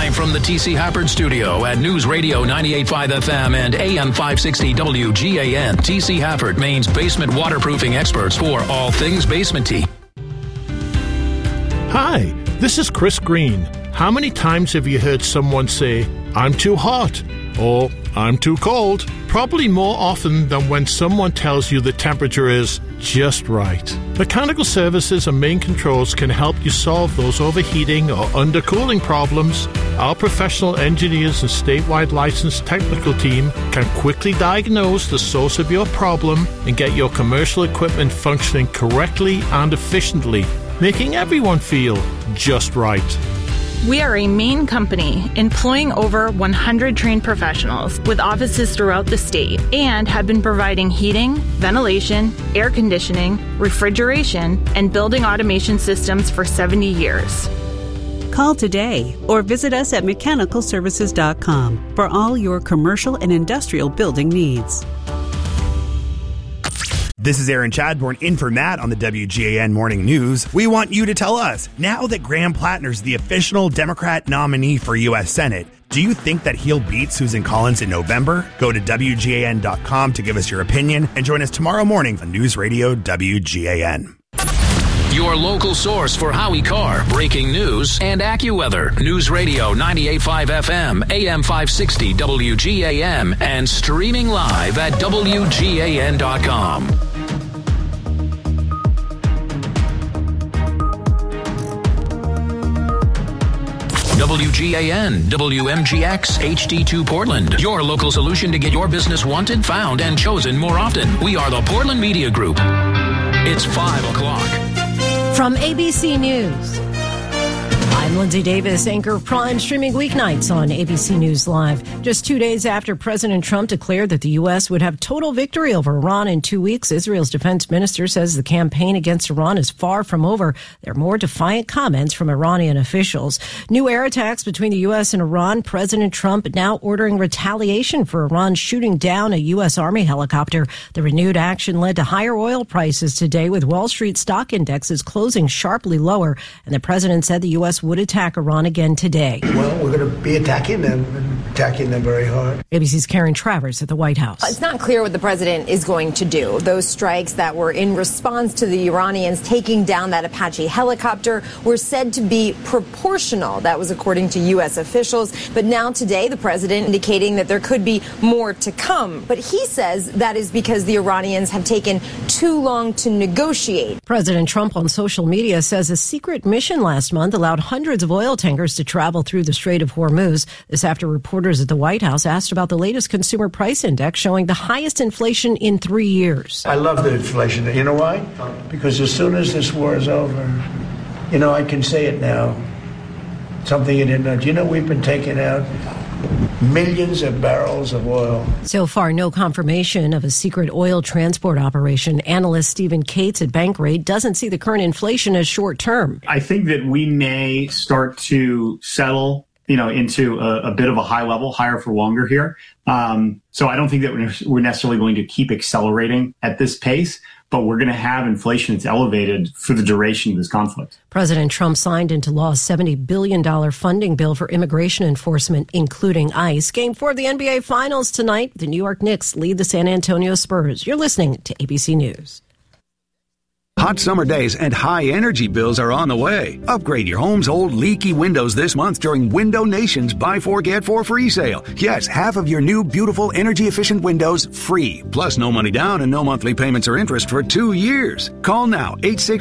Live from the T.C. Hafford Studio at News Radio 98.5 FM and AM 560 WGAN. T.C. Hafford, Maine's basement waterproofing experts for all things basement-y. Hi, this is Chris Green. How many times have you heard someone say, "I'm too hot," or "I'm too cold"? Probably more often than when someone tells you the temperature is just right. Mechanical Services and Main Controls can help you solve those overheating or undercooling problems. Our professional engineers and statewide licensed technical team can quickly diagnose the source of your problem and get your commercial equipment functioning correctly and efficiently, making everyone feel just right. We are a Maine company employing over 100 trained professionals with offices throughout the state and have been providing heating, ventilation, air conditioning, refrigeration, and building automation systems for 70 years. Call today or visit us at mechanicalservices.com for all your commercial and industrial building needs. This is Aaron Chadbourne in for Matt on the WGAN Morning News. We want you to tell us, now that Graham Plattner's the official Democrat nominee for U.S. Senate, do you think that he'll beat Susan Collins in November? Go to WGAN.com to give us your opinion and join us tomorrow morning on News Radio WGAN. Your local source for Howie Carr, breaking news, and AccuWeather. News Radio 98.5 FM, AM 560 WGAM, and streaming live at WGAN.com. WGAN, WMGX, HD2 Portland. Your local solution to get your business wanted, found, and chosen more often. We are the Portland Media Group. It's 5 o'clock. From ABC News, I'm Lindsay Davis, anchor of Prime, streaming weeknights on ABC News Live. Just 2 days after President Trump declared that the U.S. would have total victory over Iran in 2 weeks, Israel's defense minister says the campaign against Iran is far from over. There are more defiant comments from Iranian officials. New air attacks between the U.S. and Iran. President Trump now ordering retaliation for Iran shooting down a U.S. Army helicopter. The renewed action led to higher oil prices today, with Wall Street stock indexes closing sharply lower. And the president said the U.S. would attack Iran again today. Well, we're going to be attacking them and attacking them very hard. ABC's Karen Travers at the White House. It's not clear what the president is going to do. Those strikes that were in response to the Iranians taking down that Apache helicopter were said to be proportional. That was according to U.S. officials. But now today, the president indicating that there could be more to come. But he says that is because the Iranians have taken too long to negotiate. President Trump on social media says a secret mission last month allowed hundreds of oil tankers to travel through the Strait of Hormuz. This after reporters at the White House asked about the latest consumer price index showing the highest inflation in 3 years. I love the inflation. You know why? Because as soon as this war is over, I can say it now. Something you didn't know. Do you know we've been taking out millions of barrels of oil? So far, no confirmation of a secret oil transport operation. Analyst Stephen Cates at Bankrate doesn't see the current inflation as short term. I think that we may start to settle, into a bit of a high level, higher for longer here. So I don't think that we're necessarily going to keep accelerating at this pace, but we're going to have inflation that's elevated for the duration of this conflict. President Trump signed into law a $70 billion funding bill for immigration enforcement, including ICE. Game 4 of the NBA Finals tonight. The New York Knicks lead the San Antonio Spurs. You're listening to ABC News. Hot summer days and high energy bills are on the way. Upgrade your home's old leaky windows this month during Window Nation's Buy 4 Get 4 free sale. Yes, half of your new beautiful energy efficient windows free. Plus no money down and no monthly payments or interest for 2 years. Call now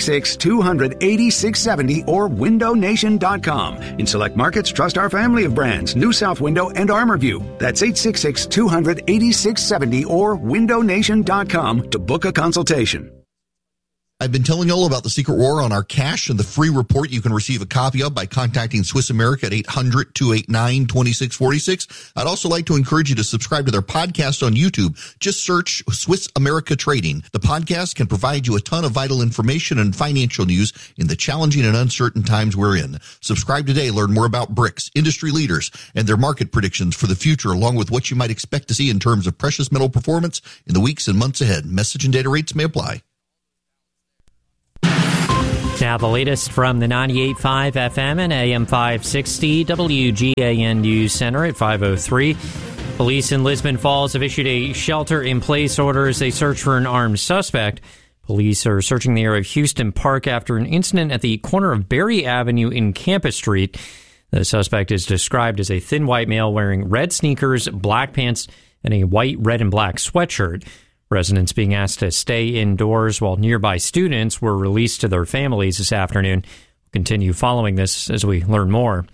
866-200-8670 or windownation.com. In select markets, trust our family of brands, New South Window and ArmorView. That's 866-200-8670 or windownation.com to book a consultation. I've been telling you all about the secret war on our cash and the free report you can receive a copy of by contacting Swiss America at 800-289-2646. I'd also like to encourage you to subscribe to their podcast on YouTube. Just search Swiss America Trading. The podcast can provide you a ton of vital information and financial news in the challenging and uncertain times we're in. Subscribe today. Learn more about BRICS, industry leaders, and their market predictions for the future, along with what you might expect to see in terms of precious metal performance in the weeks and months ahead. Message and data rates may apply. Now Now the latest from the 98.5 FM and AM 560 WGAN News Center at 5:03. Police in Lisbon Falls have issued a shelter-in-place order as they search for an armed suspect. Police are searching the area of Houston Park after an incident at the corner of Berry Avenue in Campus Street. The suspect is described as a thin white male wearing red sneakers, black pants, and a white, red, and black sweatshirt. Residents being asked to stay indoors while nearby students were released to their families this afternoon. We'll continue following this as we learn more.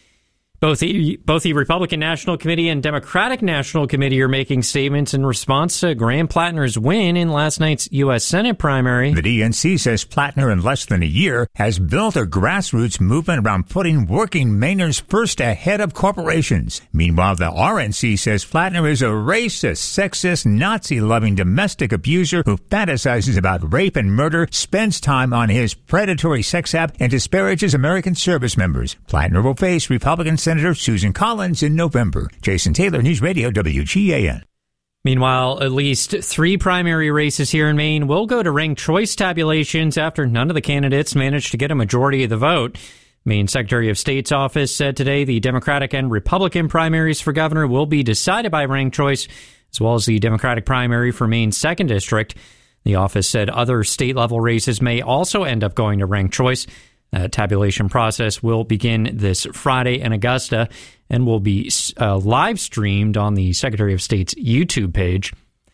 Both the Republican National Committee and Democratic National Committee are making statements in response to Graham Plattner's win in last night's U.S. Senate primary. The DNC says Plattner, in less than a year, has built a grassroots movement around putting working Mainers first ahead of corporations. Meanwhile, the RNC says Plattner is a racist, sexist, Nazi-loving domestic abuser who fantasizes about rape and murder, spends time on his predatory sex app, and disparages American service members. Plattner will face Republican Senator Susan Collins in November. Jason Taylor, News Radio, WGAN. Meanwhile, at least 3 primary races here in Maine will go to ranked choice tabulations after none of the candidates managed to get a majority of the vote. Maine Secretary of State's office said today the Democratic and Republican primaries for governor will be decided by ranked choice, as well as the Democratic primary for Maine's 2nd District. The office said other state-level races may also end up going to ranked choice. The tabulation process will begin this Friday in Augusta and will be live streamed on the Secretary of State's YouTube page.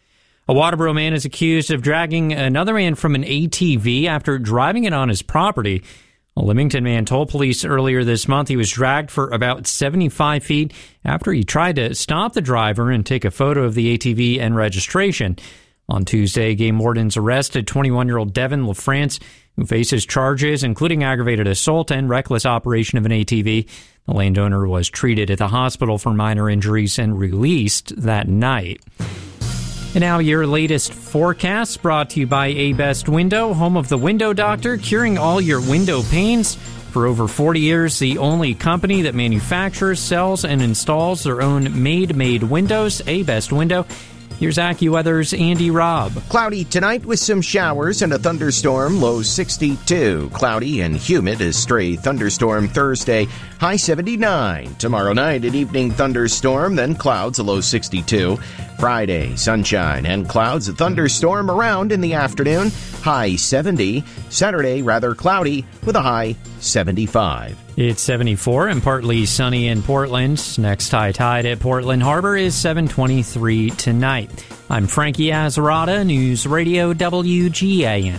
A Waterboro man is accused of dragging another man from an ATV after driving it on his property. A Leamington man told police earlier this month he was dragged for about 75 feet after he tried to stop the driver and take a photo of the ATV and registration. On Tuesday, game wardens arrested 21-year-old Devin LaFrance, who faces charges including aggravated assault and reckless operation of an ATV. The landowner was treated at the hospital for minor injuries and released that night. And now your latest forecast brought to you by A-Best Window, home of the Window Doctor, curing all your window pains. For over 40 years, the only company that manufactures, sells, and installs their own made windows, A-Best Window. Here's AccuWeather's Andy Robb. Cloudy tonight with some showers and a thunderstorm, low 62. Cloudy and humid, a stray thunderstorm Thursday, high 79. Tomorrow night, an evening thunderstorm, then clouds, a low 62. Friday, sunshine and clouds, a thunderstorm around in the afternoon, high 70. Saturday, rather cloudy with a high 75. It's 74 and partly sunny in Portland. Next high tide at Portland Harbor is 7:23 tonight. I'm Frankie Azarada, News Radio WGAN.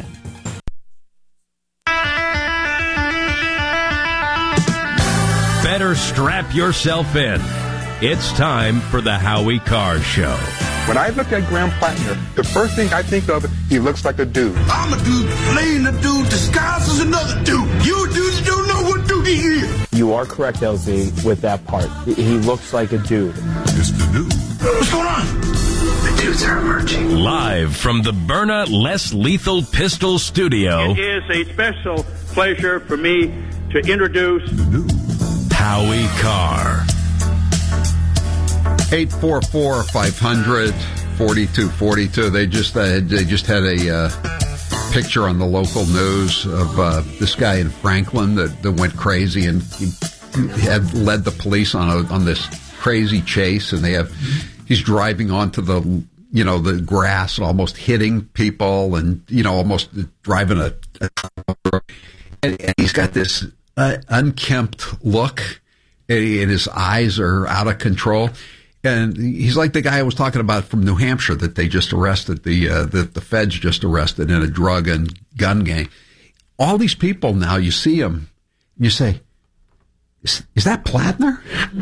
Better strap yourself in. It's time for the Howie Carr Show. When I look at Graham Plattner, the first thing I think of, he looks like a dude. I'm a dude playing a dude disguised as another dude. You dudes don't know what dude he is. You are correct, LZ, with that part. He looks like a dude. Mr. Dude. What's going on? The dudes are emerging. Live from the Byrna Less Lethal Pistol Studio. It is a special pleasure for me to introduce Howie Carr. 844-500-4242. They just had a picture on the local news of this guy in Franklin that went crazy, and he had led the police on this crazy chase, and he's driving onto the grass and almost hitting people, and almost driving and he's got this unkempt look, and his eyes are out of control. And he's like the guy I was talking about from New Hampshire that they just arrested, the feds just arrested in a drug and gun gang. All these people now, you see them, and you say, is that Plattner?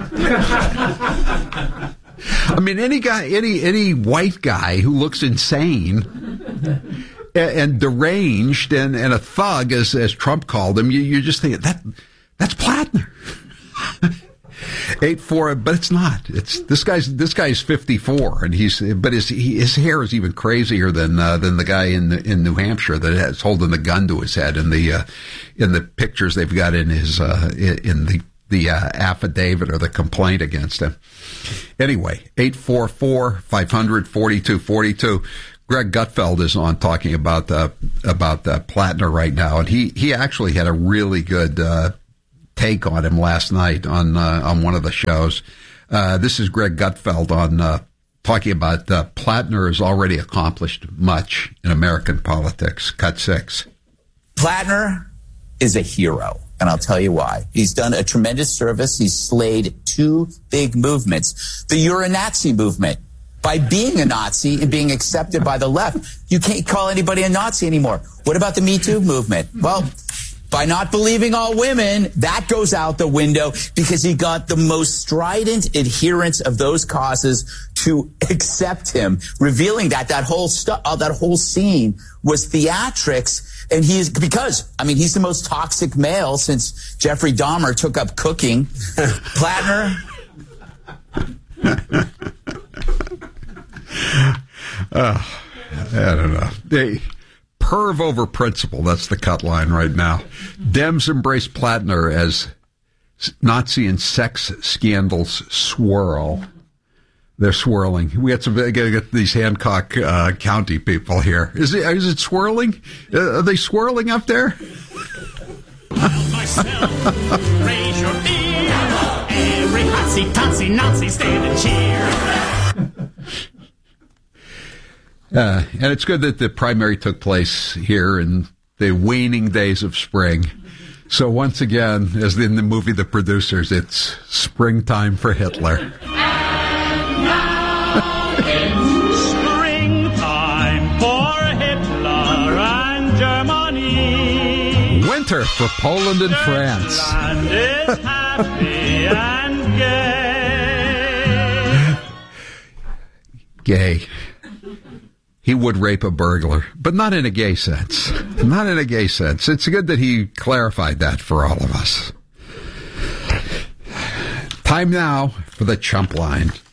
I mean, any white guy who looks insane and deranged and a thug, as Trump called him, you just think that's Plattner. 8-4, but it's not. It's this guy's 54, and his hair is even crazier than the guy in New Hampshire that has holding the gun to his head in the pictures they've got in his in the affidavit or the complaint against him. Anyway, 844-500-4242. Greg Gutfeld is on talking about Plattner right now, and he actually had a really good take on him last night on one of the shows. This is Greg Gutfeld on talking about Plattner has already accomplished much in American politics. Cut 6. Plattner is a hero, and I'll tell you why. He's done a tremendous service. He's slayed 2 big movements. The Euro-Nazi movement. By being a Nazi and being accepted by the left, you can't call anybody a Nazi anymore. What about the Me Too movement? Well, by not believing all women, that goes out the window because he got the most strident adherents of those causes to accept him, revealing that whole scene was theatrics. And he's the most toxic male since Jeffrey Dahmer took up cooking. Plattner. I don't know. Perv over principle. That's the cut line right now. Dems embrace Plattner as Nazi and sex scandals swirl. They're swirling. We got to get these Hancock County people here. Is it swirling? Are they swirling up there? Raise your ear. Every hotsy totsy Nazi stand and cheer. And it's good that the primary took place here in the waning days of spring. So once again, as in the movie The Producers, it's springtime for Hitler. Springtime for Hitler and Germany. Winter for Poland and France. And is happy and gay. He would rape a burglar, but not in a gay sense. Not in a gay sense. It's good that he clarified that for all of us. Time now for the Chump Line.